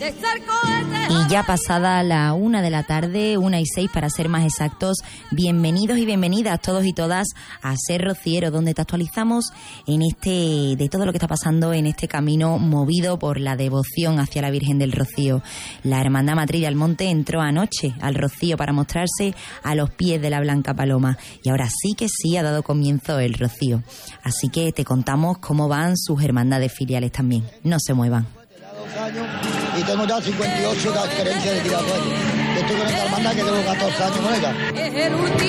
Y ya pasada la 1 de la tarde, 1:06 para ser más exactos, bienvenidos y bienvenidas todos y todas a Ser Rociero, donde te actualizamos de todo lo que está pasando en este camino movido por la devoción hacia la Virgen del Rocío. La Hermandad Matriz de Almonte entró anoche al Rocío para mostrarse a los pies de la Blanca Paloma y ahora sí que sí ha dado comienzo el Rocío. Así que te contamos cómo van sus hermandades filiales también. No se muevan. Y tengo ya 58 de experiencia de tirar fuego. Yo estoy con esta hermandad que tengo 14 años con ella.